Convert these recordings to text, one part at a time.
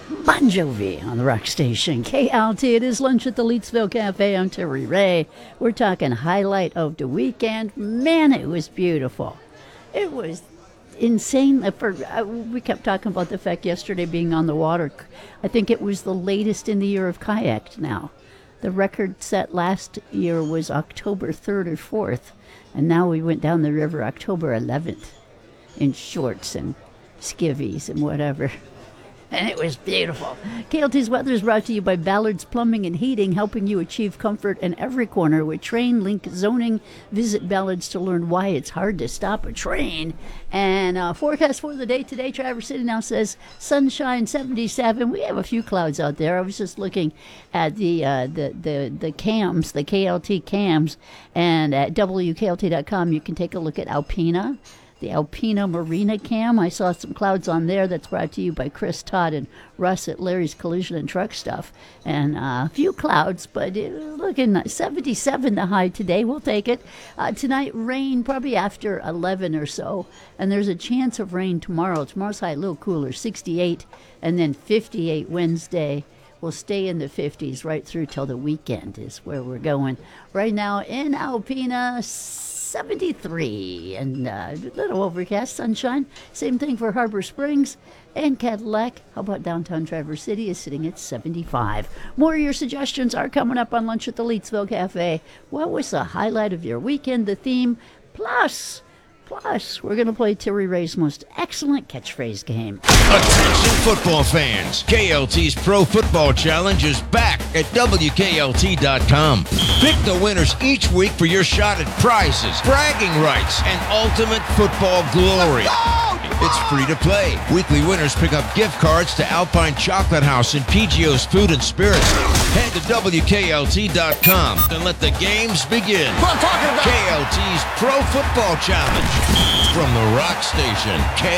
Bon Jovi on the rock station KLT. It is lunch at the Leetsville Cafe. I'm Terry Ray. We're talking highlight of the weekend. Man, it was beautiful. It was insane. We kept talking about the fact yesterday being on the water. I think it was the latest in the year of kayaked now. The record set last year was October 3rd or 4th, and now we went down the river October 11th in shorts and skivvies and whatever. And it was beautiful. KLT's weather is brought to you by Ballard's Plumbing and Heating, helping you achieve comfort in every corner with train link zoning. Visit Ballard's to learn why it's hard to stop a train. And forecast for the day today, Traverse City now says sunshine 77. We have a few clouds out there. I was just looking at the cams, the KLT cams, and at WKLT.com you can take a look at Alpena. The Alpena Marina cam. I saw some clouds on there. That's brought to you by Chris Todd and Russ at Larry's Collision and Truck Stuff. And a few clouds, but looking 77 the high today. We'll take it. Tonight, rain probably after 11 or so. And there's a chance of rain tomorrow. Tomorrow's high a little cooler, 68, and then 58 Wednesday. We'll stay in the 50s right through till the weekend is where we're going. Right now in Alpena, 73 and a little overcast, sunshine. Same thing for Harbor Springs and Cadillac. How about downtown Traverse City is sitting at 75. More of your suggestions are coming up on Lunch at the Leetsville Cafe. What was the highlight of your weekend? The theme, plus, we're going to play Terry Ray's most excellent catchphrase game. Attention football fans. KLT's Pro Football Challenge is back at WKLT.com. Pick the winners each week for your shot at prizes, bragging rights, and ultimate football glory. It's free to play. Weekly winners pick up gift cards to Alpine Chocolate House and PGO's Food and Spirits. Head to WKLT.com and let the games begin. KLT's Pro Football Challenge from the rock station,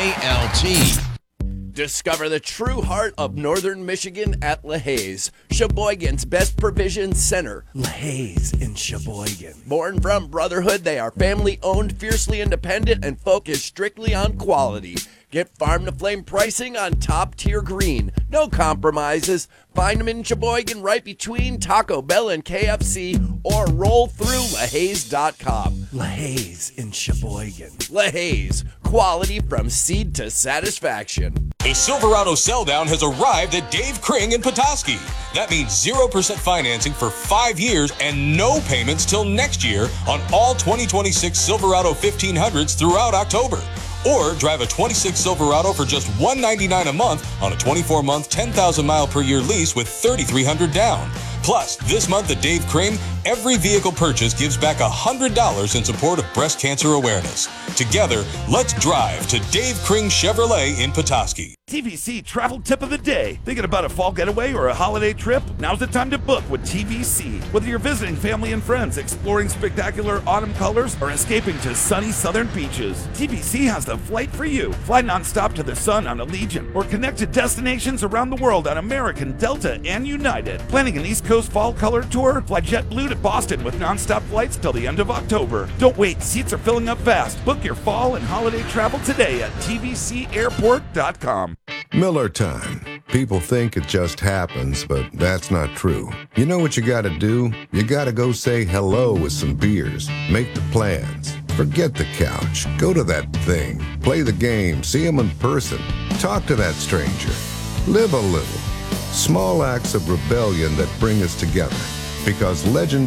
KLT. Discover the true heart of Northern Michigan at LaHaye, Sheboygan's best provision center. LaHaye in Sheboygan. Born from brotherhood, they are family-owned, fiercely independent, and focused strictly on quality. Get farm-to-flame pricing on top-tier green. No compromises. Find them in Sheboygan right between Taco Bell and KFC, or roll through LaHaye.com. LaHaye in Sheboygan. LaHaye, quality from seed to satisfaction. A Silverado sell-down has arrived at Dave Kring in Petoskey. That means 0% financing for 5 years and no payments till next year on all 2026 Silverado 1500s throughout October. Or drive a 26 Silverado for just $199 a month on a 24-month, 10,000-mile-per-year lease with $3,300 down. Plus, this month at Dave Kring, every vehicle purchase gives back $100 in support of breast cancer awareness. Together, let's drive to Dave Kring Chevrolet in Petoskey. TVC Travel Tip of the Day. Thinking about a fall getaway or a holiday trip? Now's the time to book with TVC. Whether you're visiting family and friends, exploring spectacular autumn colors, or escaping to sunny southern beaches, TVC has the flight for you. Fly nonstop to the sun on Allegiant, or connect to destinations around the world on American, Delta, and United. Planning an East Coast fall color tour? Fly JetBlue to Boston with nonstop flights till the end of October. Don't wait, seats are filling up fast. Book your fall and holiday travel today at tvcairport.com. Miller time. People think it just happens, but that's not true. You know what you gotta do? You gotta go say hello with some beers. Make the plans. Forget the couch. Go to that thing. Play the game. See them in person. Talk to that stranger. Live a little. Small acts of rebellion that bring us together. Because legend